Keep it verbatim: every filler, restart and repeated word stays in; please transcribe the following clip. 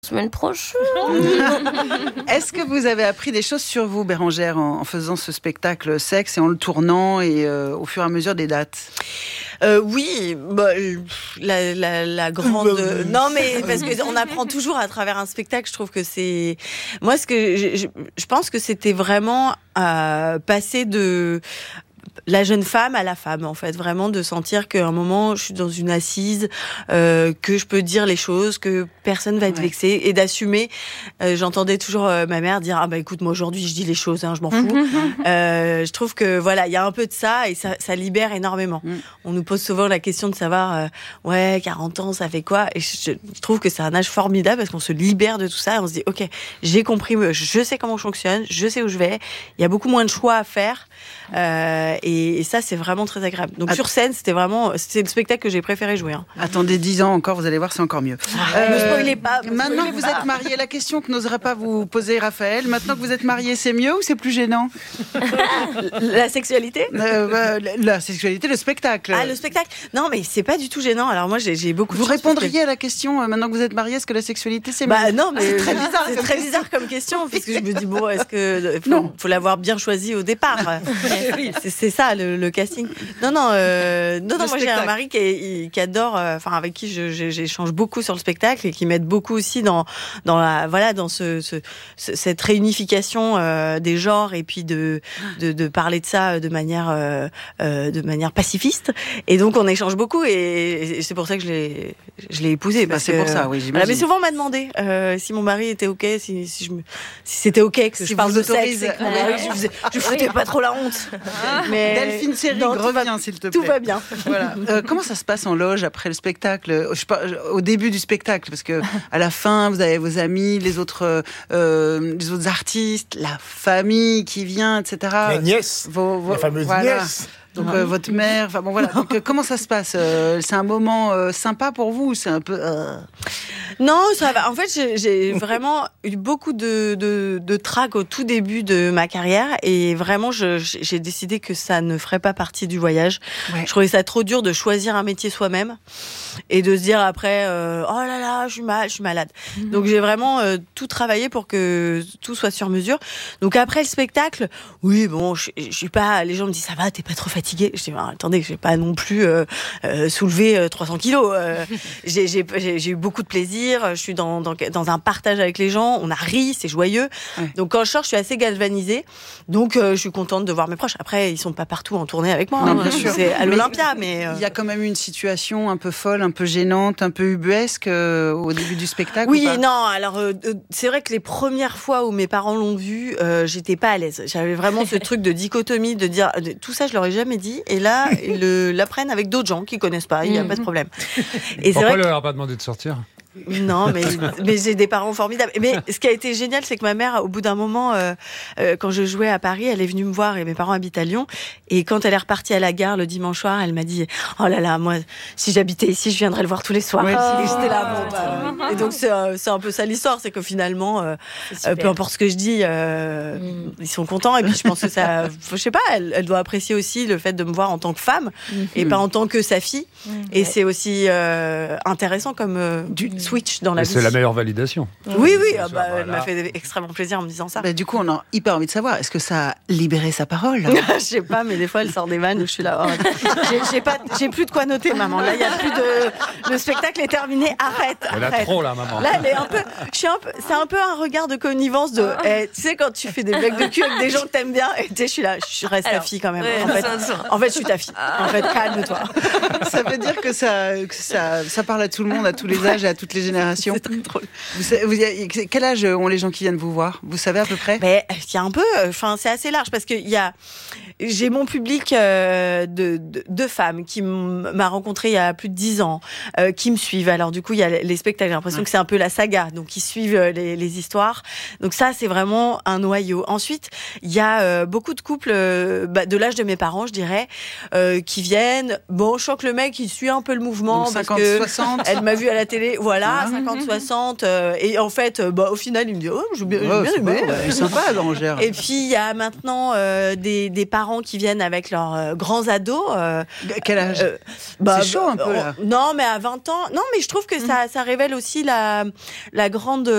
Semaine prochaine. Est-ce que vous avez appris des choses sur vous, Bérangère, en, en faisant ce spectacle Sexe et en le tournant et euh, au fur et à mesure des dates? Euh, oui, bah, la, la, la grande. Euh, non, mais parce que on apprend toujours à travers un spectacle. Je trouve que c'est. Moi, ce que je, je, je pense que c'était vraiment euh, passer de la jeune femme à la femme, en fait, vraiment de sentir qu'à un moment je suis dans une assise, euh, que je peux dire les choses, que personne va être ouais. vexé, et d'assumer. Euh, j'entendais toujours euh, ma mère dire ah bah écoute, moi aujourd'hui je dis les choses, hein, je m'en fous. Mm-hmm. euh, je trouve que voilà, il y a un peu de ça et ça, ça libère énormément. Mm. On nous pose souvent la question de savoir euh, ouais quarante ans ça fait quoi, et je, je trouve que c'est un âge formidable parce qu'on se libère de tout ça et on se dit ok, j'ai compris, je sais comment je fonctionne, je sais où je vais, il y a beaucoup moins de choix à faire. Euh, et, et ça c'est vraiment très agréable. Donc Att- sur scène c'était vraiment c'est le spectacle que j'ai préféré jouer. Hein. Attendez dix ans encore, vous allez voir, c'est encore mieux. Ah, euh, ne spoilez pas. Maintenant spoilez que vous pas. êtes mariée, la question que n'oserait pas vous poser Raphaël, maintenant que vous êtes mariée, c'est mieux ou c'est plus gênant? La sexualité euh, bah, la, la sexualité, le spectacle. Ah, le spectacle. Non mais c'est pas du tout gênant. Alors moi j'ai, j'ai beaucoup. Vous de répondriez que... à la question euh, maintenant que vous êtes mariée, est-ce que la sexualité c'est mieux? Bah non, mais c'est très bizarre. C'est très bizarre comme question parce que je me dis bon, est-ce que faut, non. faut l'avoir bien choisi au départ. c'est, c'est ça le, le casting. Non non euh, non non. Le moi spectacle. J'ai un mari qui, qui adore, enfin euh, avec qui je, je, j'échange beaucoup sur le spectacle et qui m'aide beaucoup aussi dans dans la voilà dans ce, ce, ce cette réunification euh, des genres et puis de, de de parler de ça de manière euh, euh, de manière pacifiste. Et donc on échange beaucoup et, et c'est pour ça que je l'ai je l'ai épousé. Bah, c'est que, pour ça, oui. Voilà, mais souvent on m'a demandé euh, si mon mari était ok, si si je me, si c'était ok que si je parle de sexe, et que, euh, je, faisais, je foutais pas trop la honte. Mais Delphine Seyrig, reviens s'il te plaît. Tout va bien. Voilà. Euh, comment ça se passe en loge après le spectacle? Je parle, au début du spectacle, parce que à la fin, vous avez vos amis, les autres, euh, les autres artistes, la famille qui vient, et cetera. La nièce, vos, vos, la fameuse voilà. nièce. Donc euh, votre mère, enfin bon voilà. Donc, euh, comment ça se passe? euh, C'est un moment euh, sympa pour vous ou c'est un peu euh... Non, ça va. En fait, j'ai, j'ai vraiment eu beaucoup de, de, de trac au tout début de ma carrière et vraiment, je, j'ai décidé que ça ne ferait pas partie du voyage. Ouais. Je trouvais ça trop dur de choisir un métier soi-même et de se dire après, euh, oh là là, je suis mal, je suis malade. Mmh. Donc j'ai vraiment euh, tout travaillé pour que tout soit sur mesure. Donc après le spectacle, oui, bon, je, je suis pas. Les gens me disent ça va, t'es pas trop fatiguée. Je dis bah, attendez, j'ai pas non plus euh, euh, soulevé euh, trois cents kilos. Euh, j'ai, j'ai, j'ai, j'ai eu beaucoup de plaisir. Je suis dans, dans, dans un partage avec les gens. On a ri, c'est joyeux. Ouais. Donc quand je sors, je suis assez galvanisée. Donc euh, je suis contente de voir mes proches. Après, ils sont pas partout en tournée avec moi. Non, hein. Bien sûr. C'est à l'Olympia, mais il euh... y a quand même une situation un peu folle, un peu gênante, un peu ubuesque euh, au début du spectacle. Oui, et non. Alors euh, c'est vrai que les premières fois où mes parents l'ont vu, euh, j'étais pas à l'aise. J'avais vraiment ce truc de dichotomie, de dire de, tout ça, je leur ai jamais dit. Et là, ils le, l'apprennent avec d'autres gens qui connaissent pas. Il y a mmh. pas de problème. Et pourquoi elle leur a pas demandé de sortir? Non, mais, mais j'ai des parents formidables. Mais ce qui a été génial, c'est que ma mère, au bout d'un moment, euh, euh, quand je jouais à Paris, elle est venue me voir et mes parents habitent à Lyon. Et quand elle est repartie à la gare le dimanche soir, elle m'a dit « Oh là là, moi, si j'habitais ici, je viendrais le voir tous les soirs. Ouais, » Et j'étais là, bon, bah, et donc c'est, euh, c'est un peu ça l'histoire, c'est que finalement, euh, euh, peu importe ce que je dis, euh, mm. ils sont contents. Et puis je pense que ça, je sais pas, elle, elle doit apprécier aussi le fait de me voir en tant que femme mm. et pas en tant que sa fille. Mm. Et ouais. c'est aussi euh, intéressant comme euh, du switch dans la Mais vie. C'est la meilleure validation. Oui, oui, ah bah, elle m'a fait extrêmement plaisir en me disant ça. Bah, du coup, on a hyper envie de savoir, est-ce que ça a libéré sa parole? Je sais pas, mais des fois, elle sort des vannes où je suis là. Oh, j'ai, j'ai, pas, j'ai plus de quoi noter, maman. Là, il y a plus de. Le spectacle est terminé. Arrête. Elle arrête. a trop, là, maman. Là, elle est un peu. Je suis un peu. C'est un peu un regard de connivence de. Eh, tu sais, quand tu fais des blagues de cul avec des gens que t'aimes bien, et tu sais, je suis là. Je reste Alors, ta fille quand même. Ouais, en, fait, en fait, je suis ta fille. En fait, calme-toi. Ça veut dire que ça, que ça, ça parle à tout le monde, à tous les âges et à toutes les générations. C'est très drôle. Vous, vous, quel âge ont les gens qui viennent vous voir? Vous savez à peu près? Ben, il y a un peu, enfin, c'est assez large parce que il y a, j'ai mon public euh, de, de, de femmes qui m'a rencontré il y a plus de dix ans, euh, qui me suivent. Alors du coup, il y a les spectacles. J'ai l'impression ouais. que c'est un peu la saga, donc ils suivent les, les histoires. Donc ça, c'est vraiment un noyau. Ensuite, il y a euh, beaucoup de couples euh, bah, de l'âge de mes parents, je dirais, euh, qui viennent. Bon, je sens que le mec, il suit un peu le mouvement donc, parce cinquante, que soixante elle m'a vu à la télé. Voilà, ouais. cinquante soixante euh, et en fait, bah, au final, il me dit oh, j'ai bien, ouais, j'ai bien aimé. C'est sympa, Bérangère. Et puis il y a maintenant euh, des, des parents qui viennent avec leurs euh, grands ados. Euh, Quel âge euh, bah, C'est chaud un peu là. Non, mais à vingt ans. Non, mais je trouve que ça, ça révèle aussi la, la grande